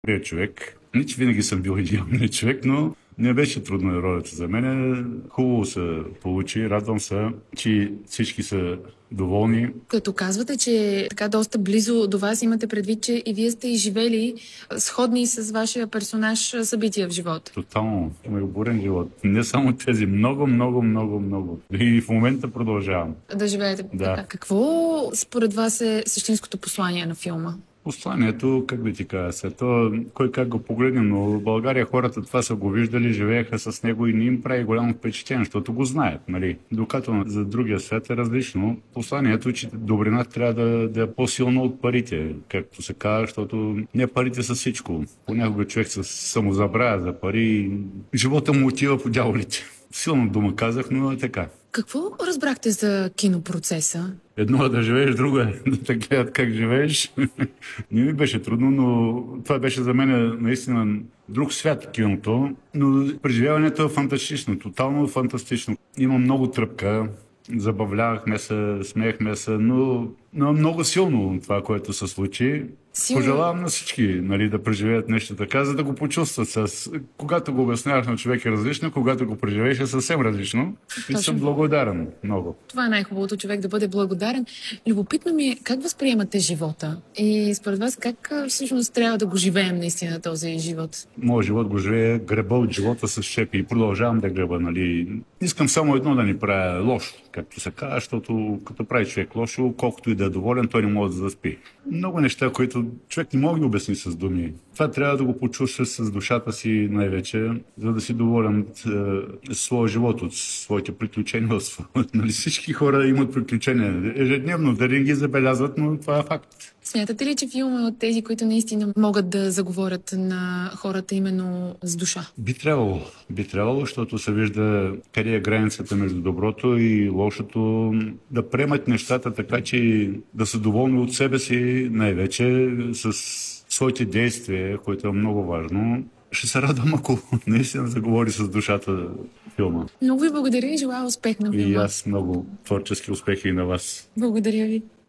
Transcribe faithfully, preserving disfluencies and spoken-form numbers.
Добрият човек. Не, че винаги съм бил идеалният човек, но не беше трудна ролята за мен. Хубаво се получи. Радвам се, че всички са доволни. Като казвате, че така доста близо до вас, имате предвид, че и вие сте изживели сходни с вашия персонаж събития в живота. Тотално. Има оборен живот. Не само тези. Много, много, много, много. И в момента продължавам. Да живеете. Да. Така. Какво според вас е същинското послание на филма? Посланието, как да ти кажа се, то кой как го погледне, но в България хората това са го виждали, живееха с него и не им прави голямо впечатление, защото го знаят, нали? Докато за другия свят е различно. Посланието, че добрината трябва да, да е по-силно от парите, както се казва, защото не парите са всичко. Понякога човек се самозабравя за пари и живота му отива по дяволите. Силна дума казах, но е така. Какво разбрахте за кинопроцеса? Едно е да живееш, друго е да гледат как живееш. Не ми беше трудно, но това беше за мен наистина друг свят киното. Но преживяването е фантастично, тотално фантастично. Има много тръпка, забавлявахме се, смеехме се, но, но много силно това, което се случи. Силно. Пожелавам на всички, нали, да преживеят нещо така, за да го почувстват. С... Когато го обясняваш на човек е различно, когато го преживееш е съвсем различно. И съм благодарен много. Това е най-хубавото, човек да бъде благодарен. Любопитно ми е как възприемате живота и според вас как всъщност трябва да го живеем наистина този живот? Моят живот го живее греба от живота с шепи и продължавам да греба. Нали. Искам само едно да ни правя лошо, както се казва, защото като прави човек лошо, колкото и да е доволен, той не може да заспи. Много неща, които човек не може да обясни с думи. Това трябва да го почувстваш с душата си най-вече, за да си доволен от е, своя живот, от своите приключения. Нали, всички хора имат приключения ежедневно, да не ги забелязват, но това е факт. Смятате ли, че филма е от тези, които наистина могат да заговорят на хората именно с душа? Би трябвало. Би трябвало, защото се вижда къде е границата между доброто и лошото. Да приемат нещата така, че да са доволни от себе си, най-вече с своите действия, което е много важно. Ще се радвам, ако наистина заговори с душата филма. Много ви благодаря и желая успех на филма. И аз много творчески успехи и на вас. Благодаря ви.